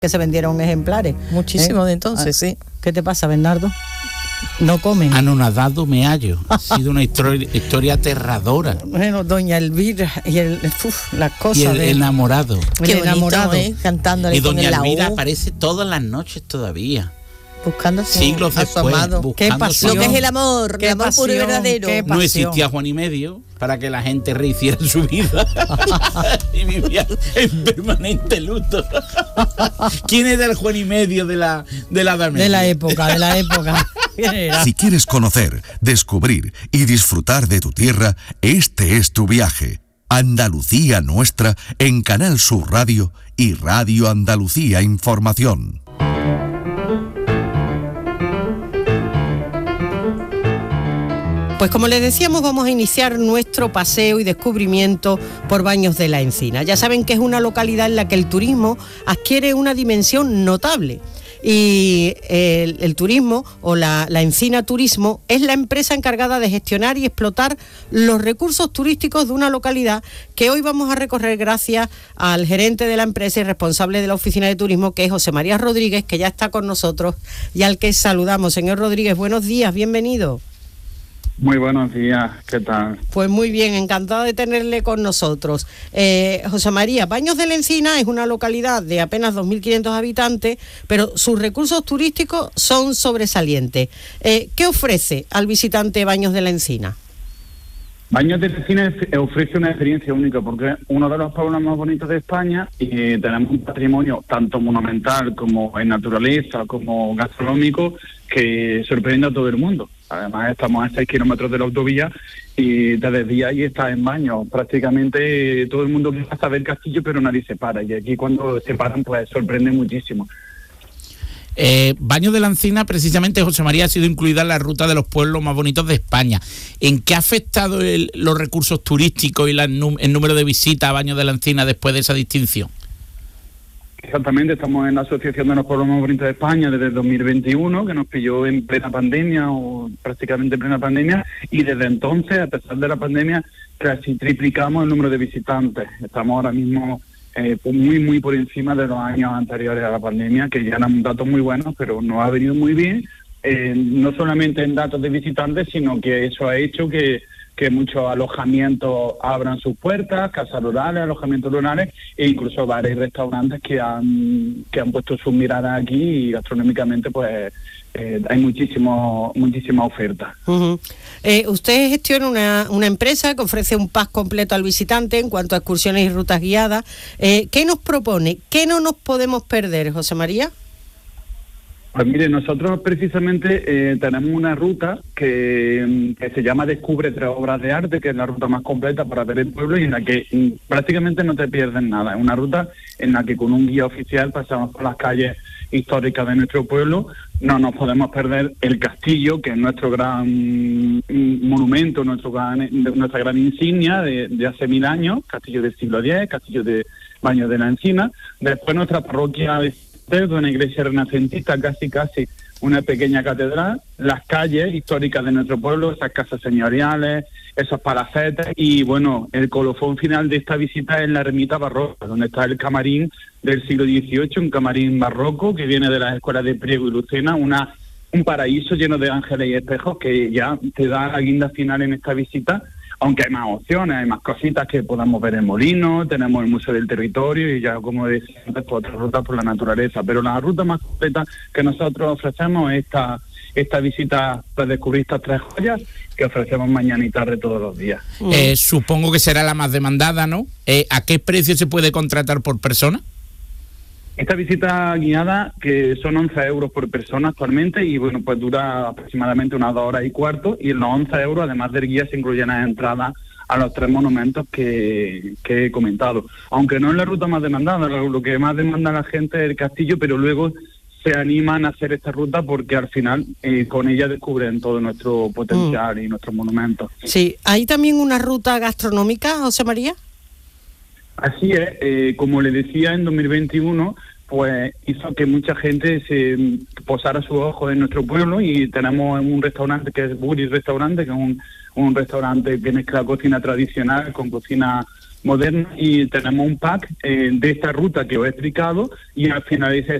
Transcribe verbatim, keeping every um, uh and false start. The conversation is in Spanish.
que se vendieron ejemplares. Muchísimo ¿Eh? de entonces, ah, sí. ¿Qué te pasa, Bernardo? No comen. Anonadado me hallo. Ha sido una historia, historia aterradora. Bueno, doña Elvira y el, uf, las cosas y el de... enamorado. Qué el enamorado, bonito, ¿eh? Cantándole y doña con el Elvira laúd, aparece todas las noches todavía. buscando su, Siglos a su después, amado. buscando Qué pasión. Lo que es el amor, Qué el amor puro y pasión, verdadero. qué No existía Juan y Medio para que la gente rehiciera su vida y vivía en permanente luto. ¿Quién era el Juan y Medio de la de la Edad Media? De la época, de la época. Si quieres conocer, descubrir y disfrutar de tu tierra, este es tu viaje. Andalucía Nuestra en Canal Sur Radio y Radio Andalucía Información. Pues como les decíamos, vamos a iniciar nuestro paseo y descubrimiento por Baños de la Encina. Ya saben que es una localidad en la que el turismo adquiere una dimensión notable. Y el, el turismo o la, la Encina Turismo es la empresa encargada de gestionar y explotar los recursos turísticos de una localidad que hoy vamos a recorrer gracias al gerente de la empresa y responsable de la oficina de turismo, que es José María Rodríguez, que ya está con nosotros y al que saludamos. Señor Rodríguez, buenos días, bienvenido. Muy buenos días, ¿qué tal? Pues muy bien, encantado de tenerle con nosotros. Eh, José María, Baños de la Encina es una localidad de apenas dos mil quinientos habitantes, pero sus recursos turísticos son sobresalientes. Eh, ¿Qué ofrece al visitante Baños de la Encina? Baños de la Encina ofrece una experiencia única porque es uno de los pueblos más bonitos de España y tenemos un patrimonio tanto monumental como en naturaleza, como gastronómico, que sorprende a todo el mundo. Además estamos a seis kilómetros de la autovía y desde día ahí está en Baños. Prácticamente todo el mundo quiere saber el castillo, pero nadie se para. Y aquí cuando se paran, pues sorprende muchísimo. Eh, Baños de la Encina, precisamente, José María, ha sido incluida en la ruta de los pueblos más bonitos de España. ¿En qué ha afectado el, los recursos turísticos y la, el número de visitas a Baños de la Encina después de esa distinción? Exactamente, estamos en la Asociación de los Pueblos Más Bonitos de España desde el dos mil veintiuno, que nos pilló en plena pandemia o prácticamente en plena pandemia, y desde entonces, a pesar de la pandemia, casi triplicamos el número de visitantes. Estamos ahora mismo eh, muy, muy por encima de los años anteriores a la pandemia, que ya eran datos muy buenos, pero nos ha venido muy bien, eh, no solamente en datos de visitantes, sino que eso ha hecho que que muchos alojamientos abran sus puertas, casas rurales, alojamientos rurales e incluso bares y restaurantes que han que han puesto sus miradas aquí y gastronómicamente pues eh, hay muchísimo muchísima oferta. Uh-huh. Eh, usted gestiona una, una empresa que ofrece un pack completo al visitante en cuanto a excursiones y rutas guiadas. Eh, ¿Qué nos propone? ¿Qué no nos podemos perder, José María? Pues mire, nosotros precisamente eh, tenemos una ruta que, que se llama Descubre tres obras de arte, que es la ruta más completa para ver el pueblo y en la que mm, prácticamente no te pierdes nada. Es una ruta en la que con un guía oficial pasamos por las calles históricas de nuestro pueblo. No nos podemos perder el castillo, que es nuestro gran mm, monumento, nuestro gran, nuestra gran insignia de, de hace mil años, castillo del siglo diez, castillo de Baños de la Encina. Después nuestra parroquia de de una iglesia renacentista, casi casi una pequeña catedral, las calles históricas de nuestro pueblo, esas casas señoriales, esos palacetes y bueno, el colofón final de esta visita es la ermita barroca, donde está el camarín del siglo dieciocho, un camarín barroco que viene de las escuelas de Priego y Lucena, una un paraíso lleno de ángeles y espejos que ya te da la guinda final en esta visita. Aunque hay más opciones, hay más cositas que podamos ver en Molino, tenemos el Museo del Territorio y ya, como decía antes, pues, otras rutas por la naturaleza. Pero la ruta más completa que nosotros ofrecemos es esta, esta visita para descubrir estas tres joyas que ofrecemos mañana y tarde todos los días. Eh, supongo que será la más demandada, ¿no? Eh, ¿A qué precio se puede contratar por persona? Esta visita guiada, que son once euros por persona actualmente, y bueno, pues dura aproximadamente unas dos horas y cuarto, y en los once euros, además del guía, se incluyen las entradas a los tres monumentos que, que he comentado. Aunque no es la ruta más demandada, lo, lo que más demanda la gente es el castillo, pero luego se animan a hacer esta ruta porque al final eh, con ella descubren todo nuestro potencial mm. y nuestros monumentos. Sí, ¿hay también una ruta gastronómica, José María? Así es, eh, como le decía, en dos mil veintiuno pues hizo que mucha gente se posara sus ojos en nuestro pueblo y tenemos un restaurante que es Buri Restaurante, que es un, un restaurante que mezcla cocina tradicional con cocina moderna, y tenemos un pack eh, de esta ruta que os he explicado, y al finalizar